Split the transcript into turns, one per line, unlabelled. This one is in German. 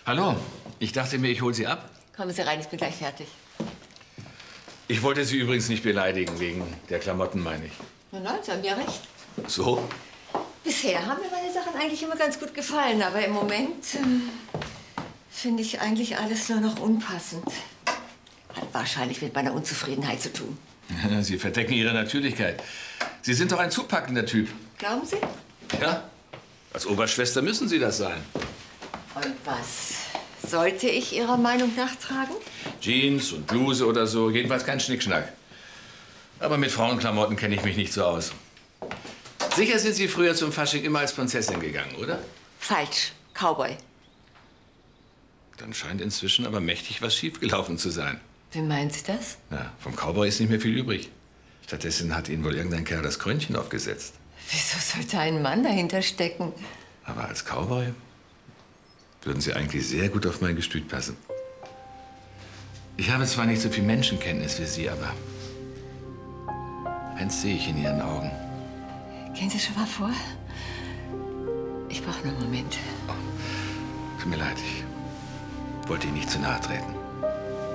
Hallo, ich dachte mir, ich hole Sie ab.
Kommen Sie rein, ich bin gleich fertig.
Ich wollte Sie übrigens nicht beleidigen, wegen der Klamotten, meine ich.
Nein, Sie haben ja recht.
So?
Bisher haben mir meine Sachen eigentlich immer ganz gut gefallen, aber im Moment finde ich eigentlich alles nur noch unpassend. Hat wahrscheinlich mit meiner Unzufriedenheit zu tun.
Sie verdecken Ihre Natürlichkeit. Sie sind doch ein zupackender Typ.
Glauben Sie?
Ja, als Oberschwester müssen Sie das sein.
Und was sollte ich Ihrer Meinung nach tragen?
Jeans und Bluse oder so, jedenfalls kein Schnickschnack. Aber mit Frauenklamotten kenne ich mich nicht so aus. Sicher sind Sie früher zum Fasching immer als Prinzessin gegangen, oder?
Falsch. Cowboy.
Dann scheint inzwischen aber mächtig was schiefgelaufen zu sein.
Wie meinen Sie das?
Na, vom Cowboy ist nicht mehr viel übrig. Stattdessen hat Ihnen wohl irgendein Kerl das Krönchen aufgesetzt.
Wieso sollte ein Mann dahinter stecken?
Aber als Cowboy würden Sie eigentlich sehr gut auf mein Gestüt passen. Ich habe zwar nicht so viel Menschenkenntnis wie Sie, aber eins sehe ich in Ihren Augen.
Gehen Sie schon mal vor? Ich brauche nur einen Moment.
Oh, tut mir leid, ich wollte Ihnen nicht zu nahe treten.